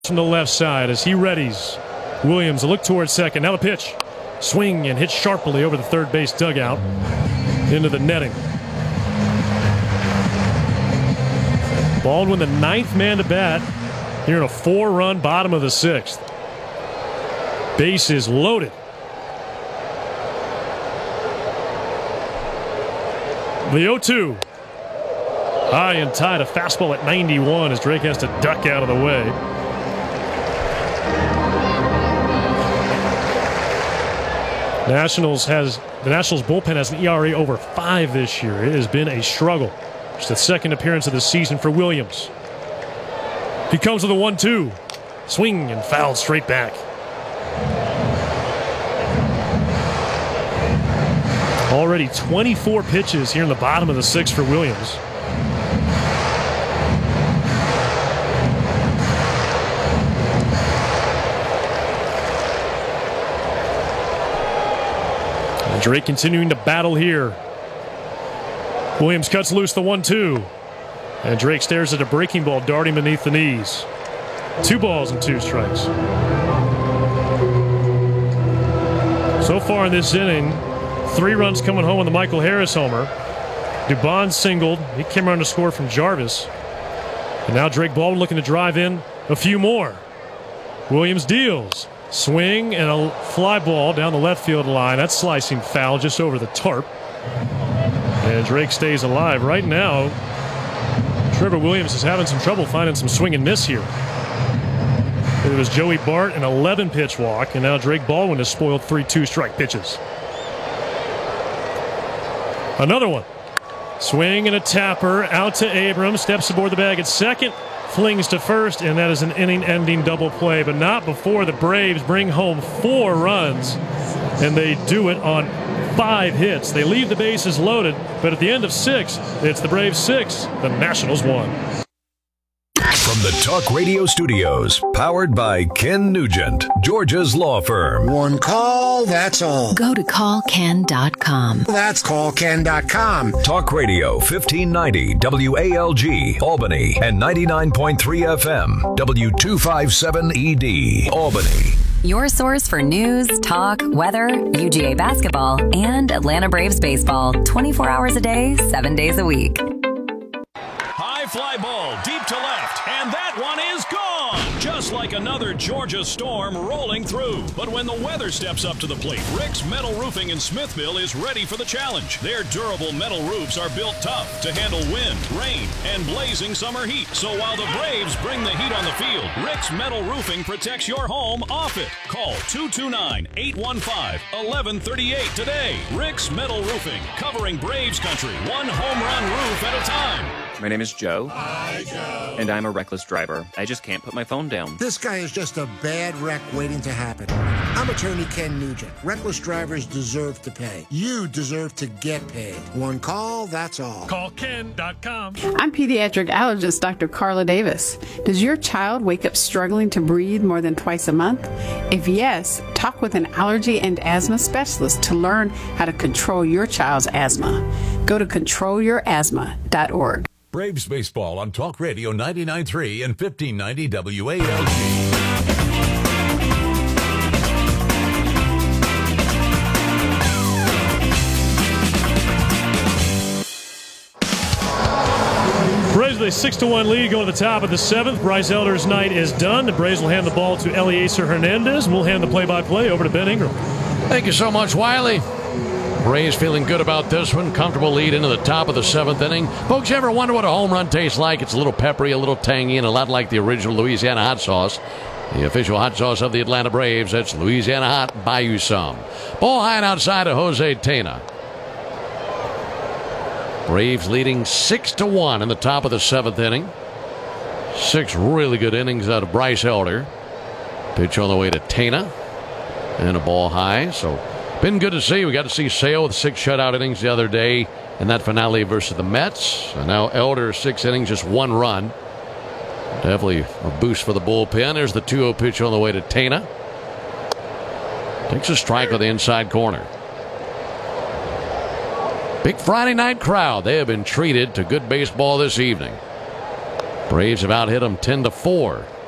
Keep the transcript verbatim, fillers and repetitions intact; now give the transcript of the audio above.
from the left side as he readies. Williams a look towards second. Now the pitch. Swing and hit sharply over the third base dugout into the netting. Baldwin, the ninth man to bat here in a four-run bottom of the sixth. Base is loaded. The oh two. High and tight, a fastball at ninety-one as Drake has to duck out of the way. Nationals has the Nationals bullpen has an E R A over five this year. It has been a struggle. It's the second appearance of the season for Williams. He comes with a one two. Swing and foul straight back. Already twenty-four pitches here in the bottom of the sixth for Williams. And Drake continuing to battle here. Williams cuts loose the one two. And Drake stares at a breaking ball darting beneath the knees. Two balls and two strikes. So far in this inning, three runs coming home with the Michael Harris homer. Dubon singled. He came around to score from Jarvis. And now Drake Baldwin looking to drive in a few more. Williams deals. Swing and a fly ball down the left field line. That's slicing foul just over the tarp. And Drake stays alive. Right now, Trevor Williams is having some trouble finding some swing and miss here. It was Joey Bart, an eleven pitch walk, and now Drake Baldwin has spoiled three two-strike pitches. Another one. Swing and a tapper out to Abrams. Steps aboard the bag at second. Flings to first, and that is an inning-ending double play, but not before the Braves bring home four runs, and they do it on five hits. They leave the bases loaded, but at the end of six, it's the Braves six, the Nationals one. From the Talk Radio Studios, powered by Ken Nugent, Georgia's law firm. One call, that's all. Go to call ken dot com. That's call ken dot com. Talk Radio fifteen ninety W A L G, Albany, and ninety-nine point three F M, W two fifty-seven E D, Albany. Your source for news, talk, weather, U G A basketball, and Atlanta Braves baseball. twenty-four hours a day, seven days a week. High fly ball deep to left, and that one is gone. Just like another Georgia storm rolling through. But when the weather steps up to the plate, Rick's Metal Roofing in Smithville is ready for the challenge. Their durable metal roofs are built tough to handle wind, rain, and blazing summer heat. So while the Braves bring the heat on the field, Rick's Metal Roofing protects your home off it. Call two two nine, eight one five, one one three eight today. Rick's Metal Roofing, covering Braves country, one home run roof at a time. My name is Joe. Hi, Joe. And I'm a reckless driver. I just can't put my phone down. This guy is just a bad wreck waiting to happen. I'm attorney Ken Nugent. Reckless drivers deserve to pay. You deserve to get paid. One call, that's all. Call ken dot com. I'm pediatric allergist Doctor Carla Davis. Does your child wake up struggling to breathe more than twice a month? If yes, talk with an allergy and asthma specialist to learn how to control your child's asthma. Go to control your asthma dot org. Braves baseball on Talk Radio ninety-nine point three and fifteen ninety W A L G. Braves with a six to one lead going to the top of the seventh. Bryce Elder's night is done. The Braves will hand the ball to Eliezer Hernandez. We'll hand the play-by-play over to Ben Ingram. Thank you so much, Wiley. Braves feeling good about this one. Comfortable lead into the top of the seventh inning. Folks, ever wonder what a home run tastes like? It's a little peppery, a little tangy, and a lot like the original Louisiana hot sauce. The official hot sauce of the Atlanta Braves. That's Louisiana Hot. Buy you some. Ball high and outside of Jose Tena. Braves leading six to one in the top of the seventh inning. Six really good innings out of Bryce Elder. Pitch on the way to Tena. And a ball high, so been good to see. We got to see Sale with six shutout innings the other day in that finale versus the Mets. And now Elder, six innings, just one run. Definitely a boost for the bullpen. There's the two oh pitch on the way to Tena. Takes a strike on the inside corner. Big Friday night crowd. They have been treated to good baseball this evening. Braves have out hit them ten to four.